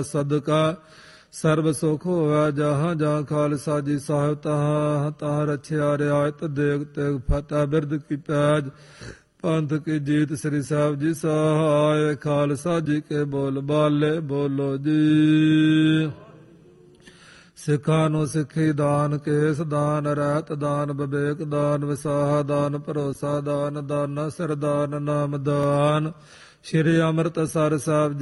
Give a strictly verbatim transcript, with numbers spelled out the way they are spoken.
ਸਦਕਾ ਸਰਬ ਸੁਖ ਹੋਵੇ। ਜਹਾਂ ਜਹਾਂ ਖਾਲਸਾ ਜੀ ਸਾਹਿਬ ਤਹਾਂ ਤਹਾਂ ਰਛਿਆ ਰਿਆਇਤ ਦੇਗ ਤੇਗ ਫਤਿਹ ਬਿਰਦ ਕੀ ਪੈਜ ਪੰਥ ਕੀ ਜੀਤ। ਸ੍ਰੀ ਸਾਹਿਬ ਜੀ ਸਹਾਇ ਖਾਲਸਾ ਜੀ ਕੇ ਬੋਲ ਬਾਲੇ ਬੋਲੋ ਜੀ। ਸਿੱਖਾਂ ਨੂੰ ਸਿੱਖੀ ਦਾਨ, ਕੇਸ ਦਾਨ, ਰਹਿਤ ਦਾਨ, ਵਿਵੇਕ ਦਾਨ, ਵਿਸਾਹ ਦਾਨ, ਭਰੋਸਾ ਦਾਨ, ਦਾਨਾ ਸਿਰ ਦਾਨ, ਨਾਮ ਦਾਨ। ਸ਼੍ਰੀ ਅੰਮ੍ਰਿਤਸਰ ਸਾਹਿਬ ਜੀ